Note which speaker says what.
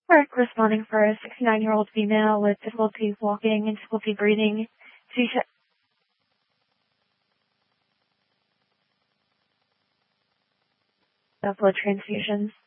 Speaker 1: Alright, corresponding for a 69-year-old female with difficulty walking and difficulty breathing. Blood transfusions.